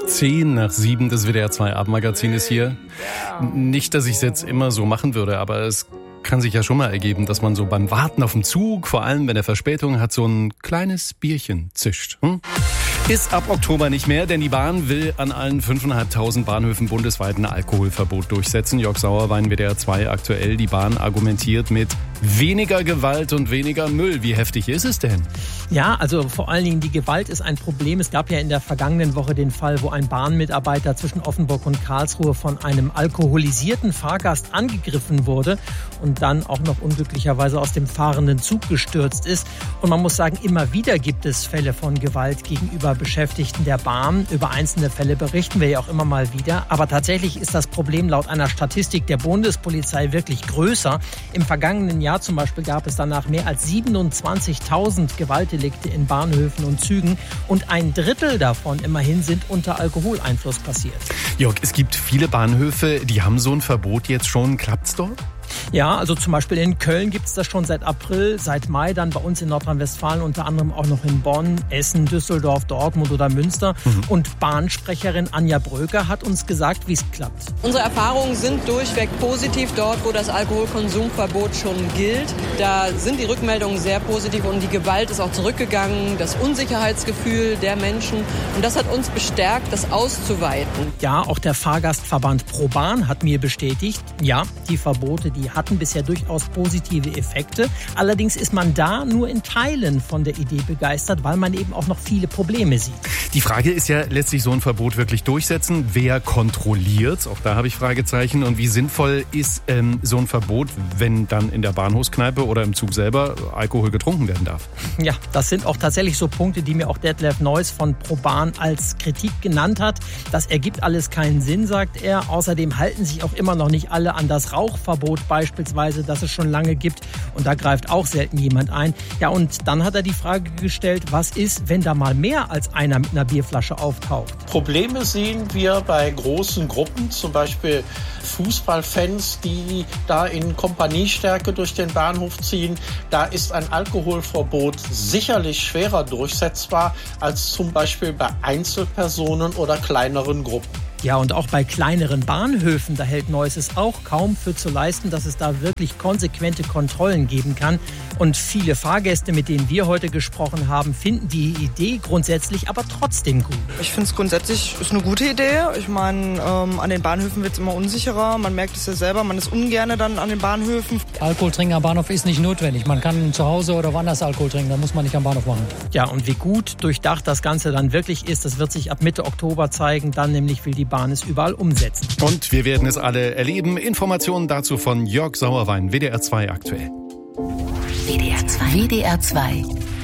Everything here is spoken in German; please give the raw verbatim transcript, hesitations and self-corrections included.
Zehn nach sieben, das W D R zwei Abendmagazin ist hier. Nicht, dass ich es jetzt immer so machen würde, aber es kann sich ja schon mal ergeben, dass man so beim Warten auf den Zug, vor allem wenn er Verspätung hat, so ein kleines Bierchen zischt. Hm? Ist ab Oktober nicht mehr, denn die Bahn will an allen fünftausendfünfhundert Bahnhöfen bundesweit ein Alkoholverbot durchsetzen. Jörg Sauerwein, W D R zwei aktuell. Die Bahn argumentiert mit weniger Gewalt und weniger Müll. Wie heftig ist es denn? Ja, also vor allen Dingen die Gewalt ist ein Problem. Es gab ja in der vergangenen Woche den Fall, wo ein Bahnmitarbeiter zwischen Offenburg und Karlsruhe von einem alkoholisierten Fahrgast angegriffen wurde und dann auch noch unglücklicherweise aus dem fahrenden Zug gestürzt ist. Und man muss sagen, immer wieder gibt es Fälle von Gewalt gegenüber Beschäftigten der Bahn. Über einzelne Fälle berichten wir ja auch immer mal wieder. Aber tatsächlich ist das Problem laut einer Statistik der Bundespolizei wirklich größer. Im vergangenen Jahr zum Beispiel gab es danach mehr als siebenundzwanzigtausend Gewaltdelikte in Bahnhöfen und Zügen. Und ein Drittel davon immerhin sind unter Alkoholeinfluss passiert. Jörg, es gibt viele Bahnhöfe, die haben so ein Verbot jetzt schon. Klappt's dort? Ja, also zum Beispiel in Köln gibt es das schon seit April, seit Mai dann bei uns in Nordrhein-Westfalen, unter anderem auch noch in Bonn, Essen, Düsseldorf, Dortmund oder Münster. Mhm. Und Bahnsprecherin Anja Bröker hat uns gesagt, wie es klappt. Unsere Erfahrungen sind durchweg positiv dort, wo das Alkoholkonsumverbot schon gilt. Da sind die Rückmeldungen sehr positiv und die Gewalt ist auch zurückgegangen, das Unsicherheitsgefühl der Menschen. Und das hat uns bestärkt, das auszuweiten. Ja, auch der Fahrgastverband ProBahn hat mir bestätigt, ja, die Verbote, die Die hatten bisher durchaus positive Effekte. Allerdings ist man da nur in Teilen von der Idee begeistert, weil man eben auch noch viele Probleme sieht. Die Frage ist ja, lässt sich so ein Verbot wirklich durchsetzen? Wer kontrolliert? Auch da habe ich Fragezeichen. Und wie sinnvoll ist ähm, so ein Verbot, wenn dann in der Bahnhofskneipe oder im Zug selber Alkohol getrunken werden darf? Ja, das sind auch tatsächlich so Punkte, die mir auch Detlef Neuss von ProBahn als Kritik genannt hat. Das ergibt alles keinen Sinn, sagt er. Außerdem halten sich auch immer noch nicht alle an das Rauchverbot beispielsweise, das es schon lange gibt. Und da greift auch selten jemand ein. Ja, und dann hat er die Frage gestellt, was ist, wenn da mal mehr als einer mit einer Bierflasche auftaucht? Probleme sehen wir bei großen Gruppen, zum Beispiel Fußballfans, die da in Kompaniestärke durch den Bahnhof ziehen. Da ist ein Alkoholverbot sicherlich schwerer durchsetzbar als zum Beispiel bei Einzelpersonen oder kleineren Gruppen. Ja, und auch bei kleineren Bahnhöfen, da hält Neuss es auch kaum für zu leisten, dass es da wirklich konsequente Kontrollen geben kann. Und viele Fahrgäste, mit denen wir heute gesprochen haben, finden die Idee grundsätzlich aber trotzdem gut. Ich finde es grundsätzlich ist eine gute Idee. Ich meine, ähm, an den Bahnhöfen wird es immer unsicherer. Man merkt es ja selber, man ist ungerne dann an den Bahnhöfen. Alkohol trinken am Bahnhof ist nicht notwendig. Man kann zu Hause oder woanders Alkohol trinken, da muss man nicht am Bahnhof machen. Ja, und wie gut durchdacht das Ganze dann wirklich ist, das wird sich ab Mitte Oktober zeigen. Dann nämlich will die Bahn es überall umsetzen. Und wir werden es alle erleben. Informationen dazu von Jörg Sauerwein, W D R zwei aktuell. W D R zwei. W D R zwei.